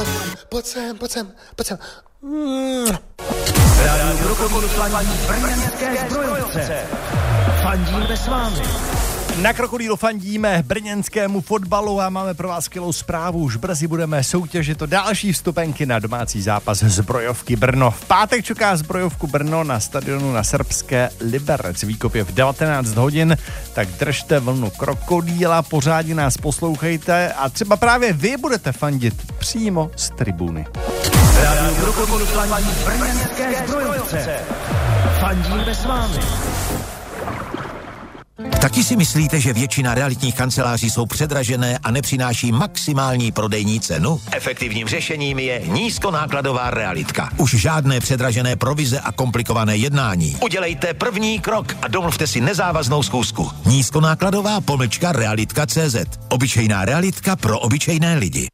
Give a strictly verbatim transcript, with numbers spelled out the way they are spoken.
pojď sem, pojď sem, pojď sem. Mm. Rádio Krokodýl fandí brněnské Zbrojovce. Fandíme s vámi. Na Krokodýlu fandíme brněnskému fotbalu a máme pro vás skvělou zprávu. Už brzy budeme soutěžit o další vstupenky na domácí zápas Zbrojovky Brno. V pátek čeká Zbrojovku Brno na stadionu na srbské Liberec. Výkop je v devatenáct hodin, tak držte vlnu Krokodýla, pořádně nás poslouchejte a třeba právě vy budete fandit přímo z tribuny. Rádio Krokodýl fandí brněnské Zbrojovce. Fandíme s vámi. Taky si myslíte, že většina realitních kanceláří jsou předražené a nepřináší maximální prodejní cenu? Efektivním řešením je nízkonákladová realitka. Už žádné předražené provize a komplikované jednání. Udělejte první krok a domluvte si nezávaznou schůzku. Nízkonákladová pomlčka realitka tečka cé zet. Obyčejná realitka pro obyčejné lidi.